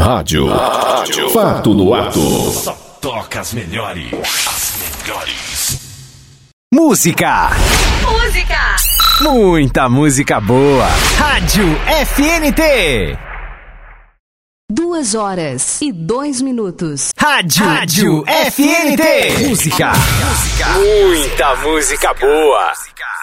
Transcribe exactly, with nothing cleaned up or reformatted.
Rádio. Rádio. Fato no ato. Só toca as melhores. As melhores. Música. Música. Muita música boa. Rádio F N T. Duas horas e dois minutos. Rádio, Rádio F N T. Música. Música. Muita música boa.